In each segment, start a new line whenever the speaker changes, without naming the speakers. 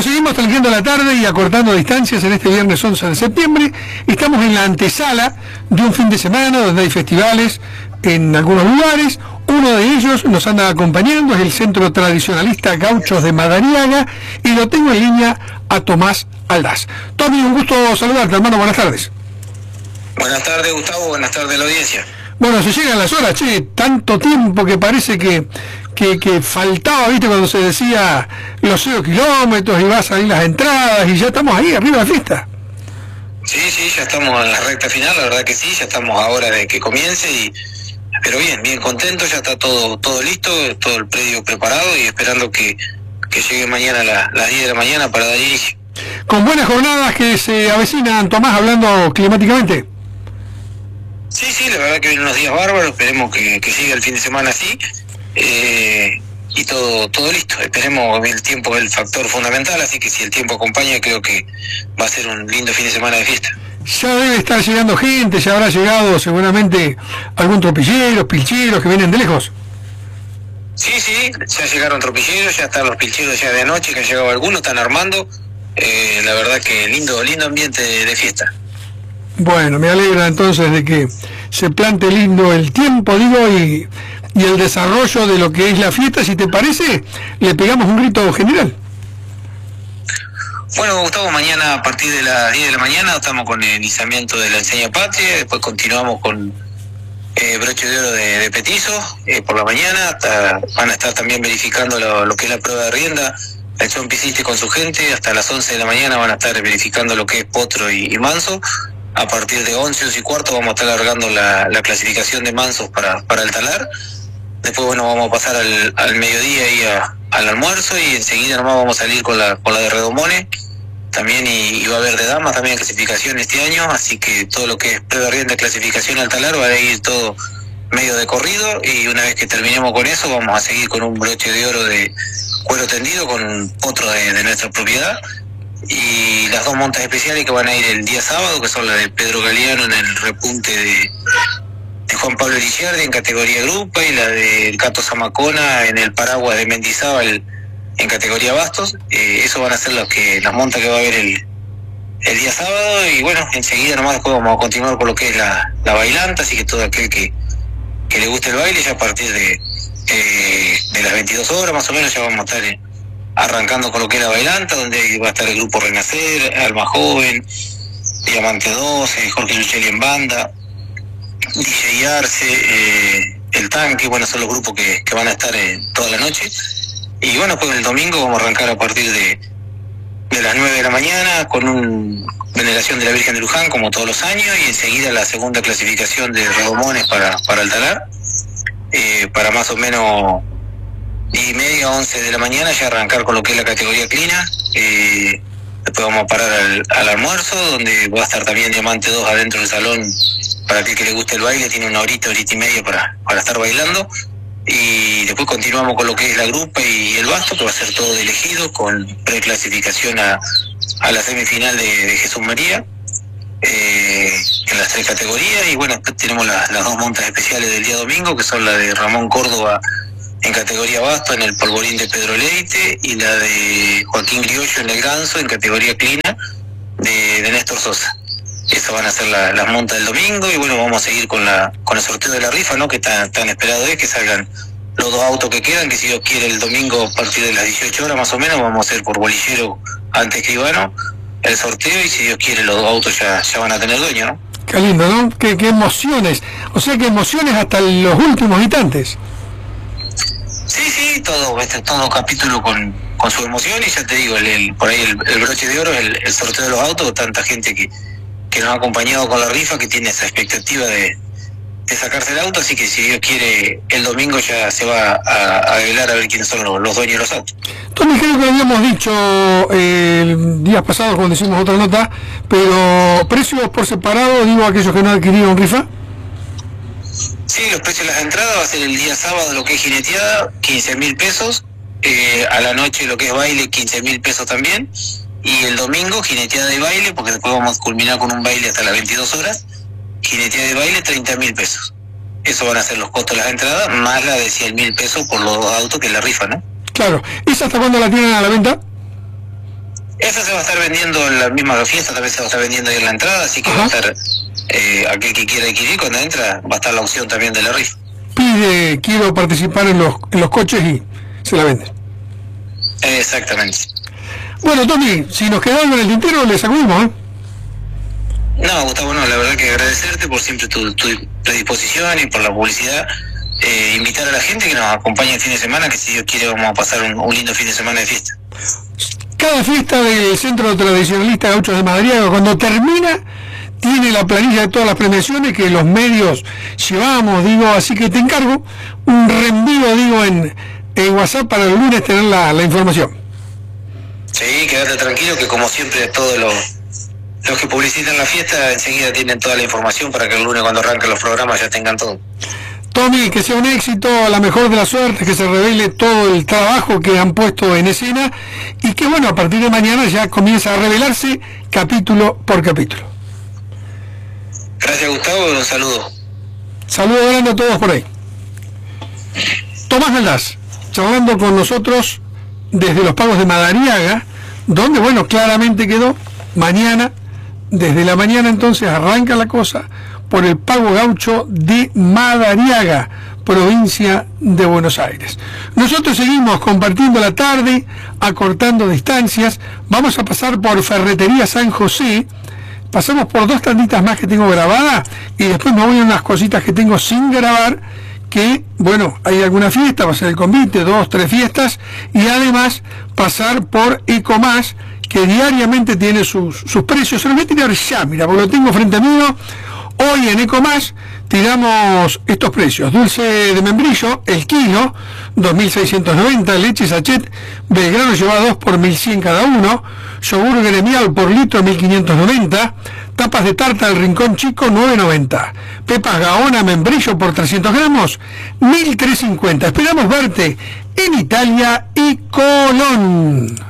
seguimos transmitiendo la tarde y acortando distancias en este viernes 11 de septiembre. Estamos en la antesala de un fin de semana donde hay festivales en algunos lugares. Uno de ellos nos anda acompañando, es el Centro Tradicionalista Gauchos de Madariaga, y lo tengo en línea a Tomás Aldaz. Tommy, un gusto saludarte, hermano, buenas tardes.
Buenas tardes, Gustavo, buenas tardes a la audiencia.
Bueno, se llegan las horas, che, tanto tiempo que parece que faltaba, viste, cuando se decía los 0 kilómetros y va a salir las entradas, y ya estamos ahí, arriba de la fiesta.
Sí, ya estamos en la recta final, la verdad que sí, ya estamos ahora de que comience, pero bien contento, ya está todo listo, todo el predio preparado y esperando que llegue mañana a las 10 de la mañana para dar inicio.
Con buenas jornadas que se avecinan, Tomás, hablando climáticamente.
Sí, la verdad que vienen unos días bárbaros, esperemos que llegue el fin de semana así, y todo listo. Esperemos, el tiempo es el factor fundamental, así que si el tiempo acompaña, creo que va a ser un lindo fin de semana de fiesta.
Ya debe estar llegando gente, ya habrá llegado seguramente algún tropilleros, pilcheros que vienen de lejos.
Sí, ya llegaron tropilleros, ya están los pilcheros ya de anoche, que han llegado algunos, están armando, la verdad que lindo ambiente de fiesta.
Bueno, me alegra entonces de que se plante lindo el tiempo, digo, y el desarrollo de lo que es la fiesta. Si te parece, le pegamos un grito general.
Bueno, Gustavo, mañana a partir de las 10 de la mañana estamos con el izamiento de la enseña patria, después continuamos con broche de oro de petizo, por la mañana, van a estar también verificando lo que es la prueba de rienda, el Chon Pisiste con su gente, hasta las 11 de la mañana van a estar verificando lo que es potro y manso. A partir de 11 y cuarto vamos a estar largando la clasificación de mansos para el talar. Después, bueno, vamos a pasar al mediodía y al almuerzo, y enseguida nomás vamos a salir con la de redomones también, y va a haber de damas también clasificación este año, así que todo lo que es prueba de rienda, clasificación al talar, va a ir todo medio de corrido, y una vez que terminemos con eso vamos a seguir con un broche de oro de cuero tendido con un potro de nuestra propiedad, y las dos montas especiales que van a ir el día sábado, que son la de Pedro Galeano en el repunte de Juan Pablo Liciardi en categoría grupa, y la del Cato Zamacona en el paraguas de Mendizábal en categoría bastos. Eso van a ser las montas que va a haber el día sábado, y bueno, enseguida nomás después vamos a continuar con lo que es la bailanta, así que todo aquel que le guste el baile, ya a partir de las 22 horas más o menos ya vamos a estar arrancando con lo que es la bailanta, donde va a estar el grupo Renacer, Alma Joven, Diamante 12, Jorge Lucelli en banda, DJ Arce, El Tanque, bueno, son los grupos que van a estar toda la noche. Y bueno, pues el domingo vamos a arrancar a partir de las 9 de la mañana con una veneración de la Virgen de Luján, como todos los años, y enseguida la segunda clasificación de redomones para el talar, para más o menos 10:30, 11 de la mañana ya arrancar con lo que es la categoría clina. Después vamos a parar al almuerzo, donde va a estar también Diamante 2 adentro del salón, para aquel que le guste el baile, tiene una horita y media para estar bailando. Y después continuamos con lo que es la grupa y el basto, que va a ser todo de elegido, con preclasificación a la semifinal de Jesús María, en las 3 categorías. Y bueno, después tenemos las dos montas especiales del día domingo, que son la de Ramón Córdoba en categoría basto en el polvorín de Pedro Leite, y la de Joaquín Griollo en el ganso en categoría clina de Néstor Sosa. Esas van a ser las montas del domingo, y bueno, vamos a seguir con el sorteo de la rifa, ¿no? Que tan esperado es que salgan los 2 autos que quedan, que si Dios quiere el domingo a partir de las 18 horas más o menos vamos a hacer por bolillero ante escribano el sorteo, y si Dios quiere los 2 autos ya van a tener dueño, ¿no?
Qué lindo, ¿no? Qué emociones, o sea, que emociones hasta los últimos instantes.
Sí, todo capítulo con su emoción, y ya te digo, por ahí el broche de oro es el sorteo de los autos, tanta gente que nos ha acompañado con la rifa, que tiene esa expectativa de sacarse el auto, así que si Dios quiere el domingo ya se va a revelar a ver quiénes son los dueños de los autos.
Tony, creo que lo habíamos dicho días pasados cuando hicimos otra nota, pero precios por separado, digo, aquellos que no adquirieron rifa.
Sí, los precios de las entradas va a ser el día sábado lo que es jineteada, 15.000 pesos, a la noche lo que es baile, 15.000 pesos también, y el domingo jineteada y baile, porque después vamos a culminar con un baile hasta las 22 horas, jineteada y baile 30.000 pesos. Eso van a ser los costos de las entradas, más la de 100.000 pesos por los 2 autos, que es la rifa, ¿no?
Claro. ¿Esa hasta cuándo la tienen a la venta?
esa se va a estar vendiendo en la misma fiesta, también se va a estar vendiendo ahí en la entrada, así que va a estar, aquel que quiera adquirir, cuando entra, va a estar la opción también de la rifa.
Pide, quiero participar en los coches y se la venden.
Exactamente.
Bueno, Tommy, si nos queda algo en el tintero, le sacudimos, ¿eh?
No, Gustavo, no, la verdad que agradecerte por siempre tu predisposición y por la publicidad. Invitar a la gente que nos acompañe el fin de semana, que si Dios quiere vamos a pasar un lindo fin de semana de fiesta.
Cada fiesta del Centro Tradicionalista Gauchos de Madariaga, cuando termina, tiene la planilla de todas las premiaciones que los medios llevamos, digo, así que te encargo un reenvío, digo, en WhatsApp para el lunes tener la información.
Sí, quédate tranquilo que como siempre todos los que publicitan la fiesta enseguida tienen toda la información para que el lunes cuando arranquen los programas ya tengan todo.
Tommy, que sea un éxito, la mejor de la suerte, que se revele todo el trabajo que han puesto en escena y que bueno, a partir de mañana ya comienza a revelarse capítulo por capítulo.
Gracias, Gustavo, y un saludo.
Saludos grande a todos por ahí. Tomás Galdás, charlando con nosotros desde los Pagos de Madariaga, donde bueno, claramente quedó mañana, desde la mañana entonces arranca la cosa por el Pago Gaucho de Madariaga, provincia de Buenos Aires. Nosotros seguimos compartiendo la tarde, acortando distancias, vamos a pasar por Ferretería San José, pasamos por 2 tanditas más que tengo grabadas y después me voy a unas cositas que tengo sin grabar, que bueno, hay alguna fiesta, va a ser el convite, 2, 3 fiestas, y además pasar por Ecomás, que diariamente tiene sus precios. Se los voy a tirar ya, mira, porque lo tengo frente a mí. Hoy en Ecomás tiramos estos precios: dulce de membrillo, el kilo, 2.690, leche sachet Belgrano lleva 2 por 1.100 cada uno, yogur gremial por litro 1.590, tapas de tarta del Rincón Chico 9.90, pepas Gaona membrillo por 300 gramos 1.350. Esperamos verte en Italia y Colón.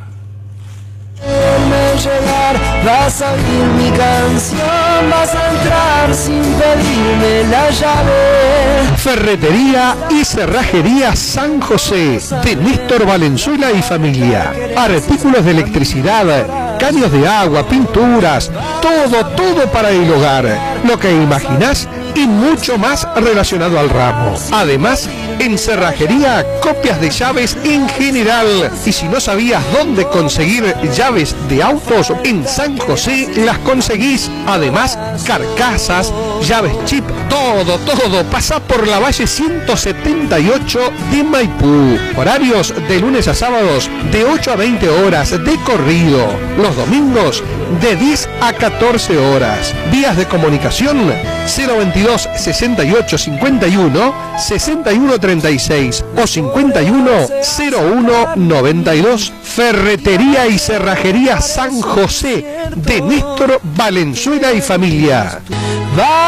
Llegar, vas a oír mi canción, vas a entrar sin pedirme la llave.
Ferretería y Cerrajería San José, de Néstor Valenzuela y familia. Artículos de electricidad, caños de agua, pinturas, todo para el hogar. Lo que imaginás y mucho más relacionado al ramo. Además, en cerrajería, copias de llaves en general. Y si no sabías dónde conseguir llaves de autos, en San José las conseguís. Además, carcasas, llaves chip, todo. Pasa por la Valle 178 de Maipú. Horarios de lunes a sábados de 8 a 20 horas de corrido. Los domingos de 10 a 14 horas. Vías de comunicación 022 68 51 61 36 o 51 01 92. Ferretería y Cerrajería San José, de Néstor Valenzuela y familia.